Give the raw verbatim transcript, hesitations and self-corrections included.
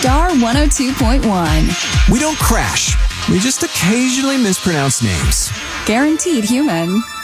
Star one oh two point one. We don't crash. We just occasionally mispronounce names. Guaranteed human.